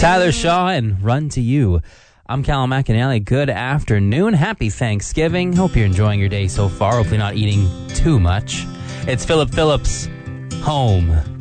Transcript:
Tyler Shaw and Run to You. I'm Callum McAnally. Good afternoon. Happy Thanksgiving. Hope you're enjoying your day so far. Hopefully not eating too much. It's Philip Phillips, Home.